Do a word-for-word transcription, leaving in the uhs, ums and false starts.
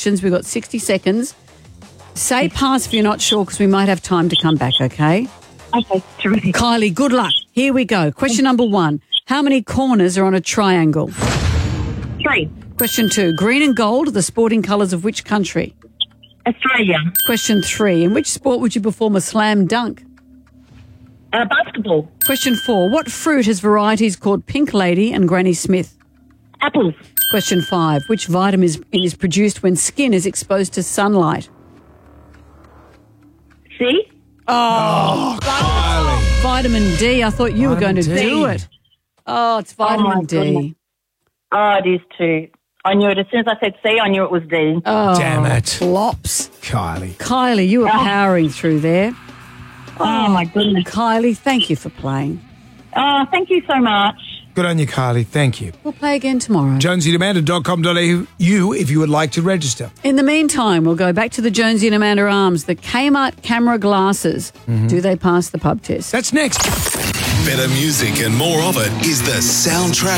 questions. We've got sixty seconds. Say pass if you're not sure because we might have time to come back, okay? Okay, terrific. Kylie, good luck. Here we go. Question number one. How many corners are on a triangle? Three. Question two. Green and gold are the sporting colours of which country? Australia. Question three. In which sport would you perform a slam dunk? Uh, basketball. Question four. What fruit has varieties called Pink Lady and Granny Smith? Apples. Question five. Which vitamin is, is produced when skin is exposed to sunlight? C. Oh, Kylie. vitamin D. I thought you were going Vitamin to D. do it. Oh, it's vitamin my D. goodness. Oh, it is too. I knew it. As soon as I said C, I knew it was D. Oh, Damn it. Flops. Kylie. Kylie, you were powering through there. Oh, my goodness. Kylie, thank you for playing. Oh, thank you so much. Good on you, Kylie. Thank you. We'll play again tomorrow. jonesy and amanda dot com dot a u if you would like to register. In the meantime, we'll go back to the Jonesy and Amanda Arms, the Kmart camera glasses. Do they pass the pub test? That's next. Better music and more of it is the soundtrack